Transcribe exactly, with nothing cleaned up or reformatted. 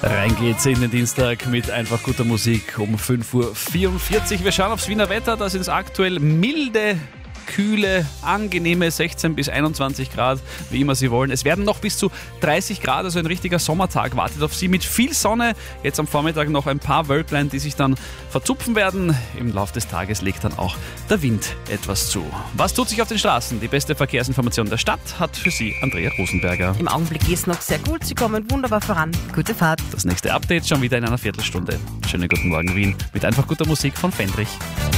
Rein geht's in den Dienstag mit einfach guter Musik um fünf Uhr vierundvierzig. Wir schauen aufs Wiener Wetter, da sind es aktuell milde, kühle, angenehme sechzehn bis einundzwanzig Grad, wie immer Sie wollen. Es werden noch bis zu dreißig Grad, also ein richtiger Sommertag wartet auf Sie mit viel Sonne. Jetzt am Vormittag noch ein paar Wölklein, die sich dann verzupfen werden. Im Laufe des Tages legt dann auch der Wind etwas zu. Was tut sich auf den Straßen? Die beste Verkehrsinformation der Stadt hat für Sie Andrea Rosenberger. Im Augenblick ist es noch sehr gut, Sie kommen wunderbar voran. Gute Fahrt. Das nächste Update schon wieder in einer Viertelstunde. Schönen guten Morgen Wien mit einfach guter Musik von Fendrich.